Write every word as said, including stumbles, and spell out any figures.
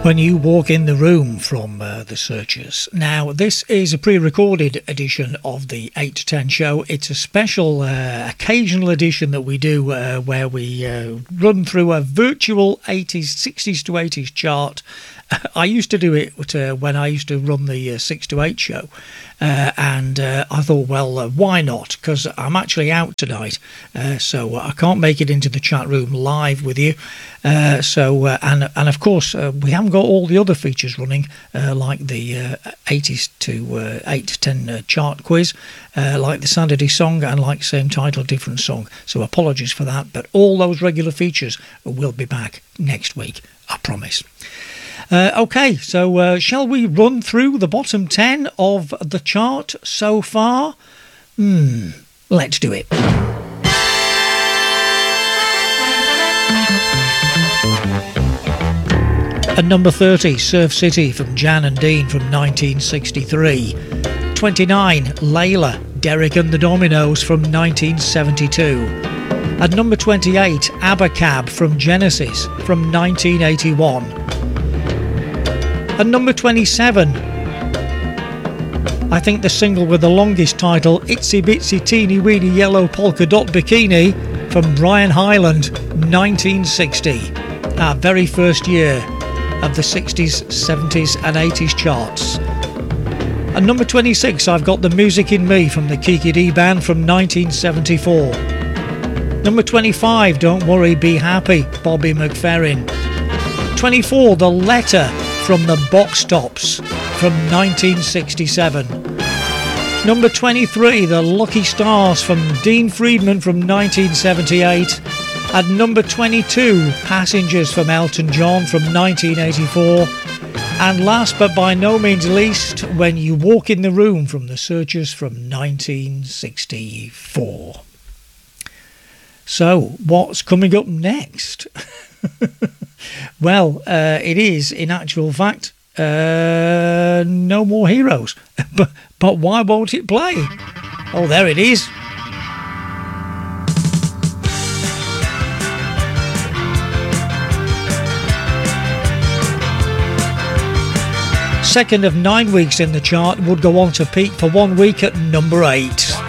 When You Walk in the Room from uh, The Searchers. Now, this is a pre-recorded edition of the eight to ten show. It's a special uh, occasional edition that we do uh, where we uh, run through a virtual eighties, sixties to eighties chart. I used to do it uh, when I used to run the uh, six to eight show. Uh, and uh, I thought, well, uh, why not? Because I'm actually out tonight, uh, so I can't make it into the chat room live with you. Uh, so, uh, and and of course, uh, we haven't got all the other features running, uh, like the uh, eighties to uh, eight to ten uh, chart quiz, uh, like the Saturday song, and like same title, different song. So apologies for that, but all those regular features will be back next week, I promise. Uh, okay, so uh, shall we run through the bottom ten of the chart so far? Hmm, let's do it. At number thirty, Surf City from Jan and Dean from nineteen sixty-three. twenty-nine, Layla, Derek and the Dominos from nineteen seventy-two. At number twenty-eight, Abacab from Genesis from nineteen eighty-one. At number twenty-seven, I think the single with the longest title, Itsy Bitsy Teeny Weeny Yellow Polka Dot Bikini from Brian Hyland, nineteen sixty, our very first year of the sixties, seventies and eighties charts. At number twenty-six, I've got The Music in Me from the Kiki D Band from nineteen seventy-four. Number twenty-five, Don't Worry, Be Happy, Bobby McFerrin. twenty-four, The Letter from the Box Tops from nineteen sixty-seven. Number twenty-three, The Lucky Stars from Dean Friedman from nineteen seventy-eight. At number twenty-two, Passengers from Elton John from nineteen eighty-four. And last but by no means least, When You Walk in the Room from The Searchers from nineteen sixty-four. So, what's coming up next? Well, uh, it is, in actual fact, uh, No More Heroes. but, but why won't it play? Oh, there it is. Second of nine weeks in the chart, would go on to peak for one week at number eight.